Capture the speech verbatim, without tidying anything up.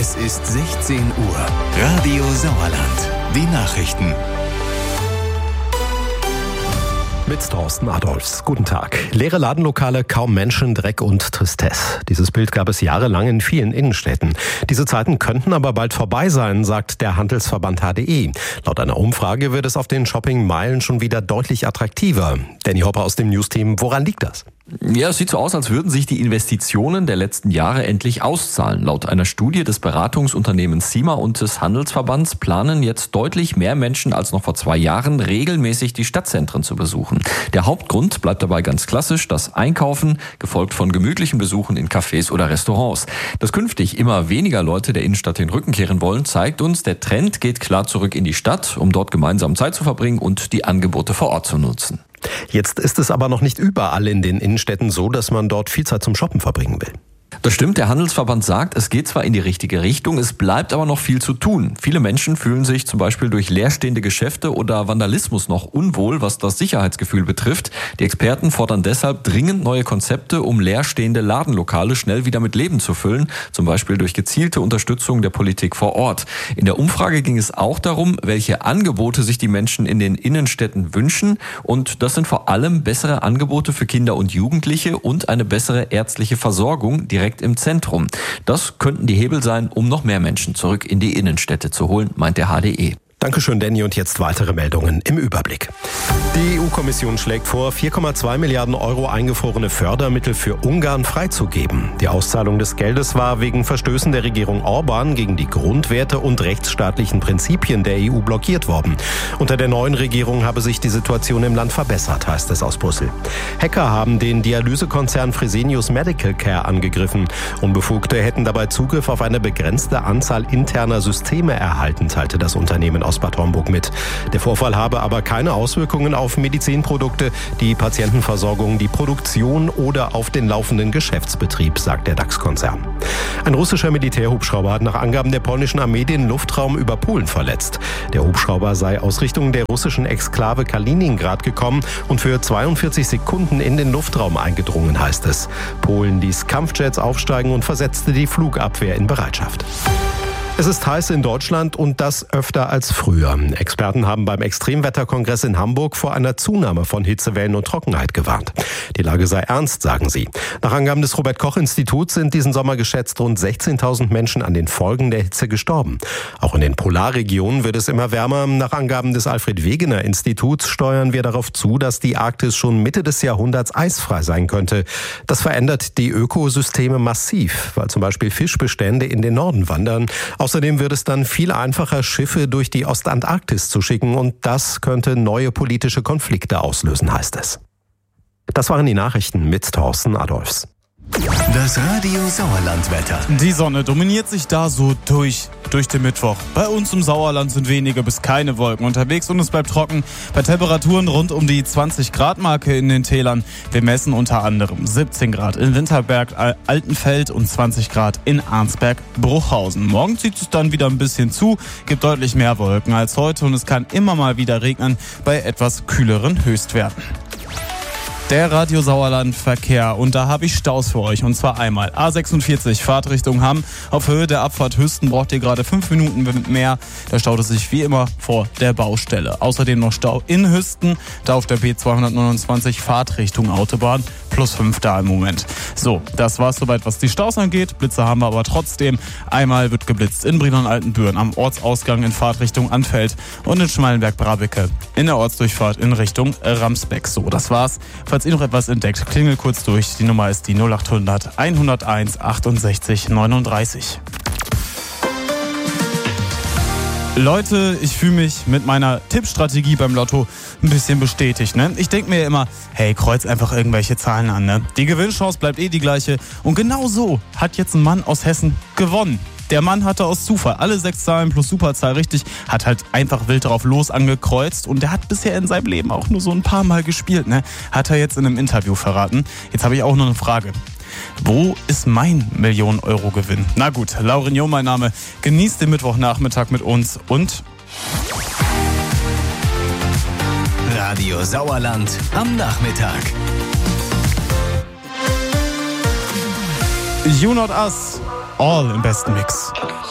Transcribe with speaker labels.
Speaker 1: Es ist sechzehn Uhr. Radio Sauerland. Die Nachrichten.
Speaker 2: Mit Thorsten Adolfs. Guten Tag. Leere Ladenlokale, kaum Menschen, Dreck und Tristesse. Dieses Bild gab es jahrelang in vielen Innenstädten. Diese Zeiten könnten aber bald vorbei sein, sagt der Handelsverband H D E. Laut einer Umfrage wird es auf den Shoppingmeilen schon wieder deutlich attraktiver. Danny Hopper aus dem News-Team. Woran liegt das?
Speaker 3: Ja, es sieht so aus, als würden sich die Investitionen der letzten Jahre endlich auszahlen. Laut einer Studie des Beratungsunternehmens CIMA und des Handelsverbands planen jetzt deutlich mehr Menschen als noch vor zwei Jahren regelmäßig die Stadtzentren zu besuchen. Der Hauptgrund bleibt dabei ganz klassisch das Einkaufen, gefolgt von gemütlichen Besuchen in Cafés oder Restaurants. Dass künftig immer weniger Leute der Innenstadt den Rücken kehren wollen, zeigt uns, der Trend geht klar zurück in die Stadt, um dort gemeinsam Zeit zu verbringen und die Angebote vor Ort zu nutzen.
Speaker 2: Jetzt ist es aber noch nicht überall in den Innenstädten so, dass man dort viel Zeit zum Shoppen verbringen will.
Speaker 3: Das stimmt, der Handelsverband sagt, es geht zwar in die richtige Richtung, es bleibt aber noch viel zu tun. Viele Menschen fühlen sich zum Beispiel durch leerstehende Geschäfte oder Vandalismus noch unwohl, was das Sicherheitsgefühl betrifft. Die Experten fordern deshalb dringend neue Konzepte, um leerstehende Ladenlokale schnell wieder mit Leben zu füllen, zum Beispiel durch gezielte Unterstützung der Politik vor Ort. In der Umfrage ging es auch darum, welche Angebote sich die Menschen in den Innenstädten wünschen, und das sind vor allem bessere Angebote für Kinder und Jugendliche und eine bessere ärztliche Versorgung direkt im Zentrum. Das könnten die Hebel sein, um noch mehr Menschen zurück in die Innenstädte zu holen, meint der H D E.
Speaker 2: Dankeschön, Danny. Und jetzt weitere Meldungen im Überblick. Die E U-Kommission schlägt vor, vier Komma zwei Milliarden Euro eingefrorene Fördermittel für Ungarn freizugeben. Die Auszahlung des Geldes war wegen Verstößen der Regierung Orban gegen die Grundwerte und rechtsstaatlichen Prinzipien der E U blockiert worden. Unter der neuen Regierung habe sich die Situation im Land verbessert, heißt es aus Brüssel. Hacker haben den Dialysekonzern Fresenius Medical Care angegriffen. Unbefugte hätten dabei Zugriff auf eine begrenzte Anzahl interner Systeme erhalten, teilte das Unternehmen aus Bad Homburg mit. Der Vorfall habe aber keine Auswirkungen auf Medizinprodukte, die Patientenversorgung, die Produktion oder auf den laufenden Geschäftsbetrieb, sagt der DAX-Konzern. Ein russischer Militärhubschrauber hat nach Angaben der polnischen Armee den Luftraum über Polen verletzt. Der Hubschrauber sei aus Richtung der russischen Exklave Kaliningrad gekommen und für zweiundvierzig Sekunden in den Luftraum eingedrungen, heißt es. Polen ließ Kampfjets aufsteigen und versetzte die Flugabwehr in Bereitschaft. Es ist heiß in Deutschland und das öfter als früher. Experten haben beim Extremwetterkongress in Hamburg vor einer Zunahme von Hitzewellen und Trockenheit gewarnt. Die Lage sei ernst, sagen sie. Nach Angaben des Robert-Koch-Instituts sind diesen Sommer geschätzt rund sechzehntausend Menschen an den Folgen der Hitze gestorben. Auch in den Polarregionen wird es immer wärmer. Nach Angaben des Alfred-Wegener-Instituts steuern wir darauf zu, dass die Arktis schon Mitte des Jahrhunderts eisfrei sein könnte. Das verändert die Ökosysteme massiv, weil zum Beispiel Fischbestände in den Norden wandern. Außerdem wird es dann viel einfacher, Schiffe durch die Ostantarktis zu schicken, und das könnte neue politische Konflikte auslösen, heißt es. Das waren die Nachrichten mit Thorsten Adolfs.
Speaker 1: Das Radio Sauerland-Wetter.
Speaker 4: Die Sonne dominiert sich da so durch, durch den Mittwoch. Bei uns im Sauerland sind wenige bis keine Wolken unterwegs und es bleibt trocken. Bei Temperaturen rund um die zwanzig Grad Marke in den Tälern. Wir messen unter anderem siebzehn Grad in Winterberg, Altenfeld und zwanzig Grad in Arnsberg-Bruchhausen. Morgen zieht es dann wieder ein bisschen zu, gibt deutlich mehr Wolken als heute und es kann immer mal wieder regnen bei etwas kühleren Höchstwerten. Der Radio Sauerland Verkehr, und da habe ich Staus für euch, und zwar einmal A sechsundvierzig Fahrtrichtung Hamm. Auf Höhe der Abfahrt Hüsten braucht ihr gerade fünf Minuten mehr. Da staut es sich wie immer vor der Baustelle. Außerdem noch Stau in Hüsten, da auf der B zweihundertneunundzwanzig Fahrtrichtung Autobahn, plus fünf da im Moment. So, das war's soweit, was die Staus angeht. Blitze haben wir aber trotzdem. Einmal wird geblitzt in Brilon-Altenbüren am Ortsausgang in Fahrtrichtung Anfeld und in Schmalenberg-Brabecke in der Ortsdurchfahrt in Richtung Ramsbeck. So, das war's. Falls ihr noch etwas entdeckt, klingelt kurz durch. Die Nummer ist die null achthundert hunderteins achtundsechzig neununddreißig. Leute, ich fühle mich mit meiner Tippstrategie beim Lotto ein bisschen bestätigt. Ne? Ich denke mir immer, hey, kreuz einfach irgendwelche Zahlen an. Ne? Die Gewinnchance bleibt eh die gleiche. Und genau so hat jetzt ein Mann aus Hessen gewonnen. Der Mann hatte aus Zufall alle sechs Zahlen plus Superzahl richtig, hat halt einfach wild drauf los angekreuzt, und der hat bisher in seinem Leben auch nur so ein paar Mal gespielt. Ne? Hat er jetzt in einem Interview verraten. Jetzt habe ich auch noch eine Frage. Wo ist mein Millionen-Euro-Gewinn? Na gut, Laurignon mein Name. Genießt den Mittwochnachmittag mit uns und...
Speaker 1: Radio Sauerland am Nachmittag.
Speaker 4: You Not Us. All im besten Mix.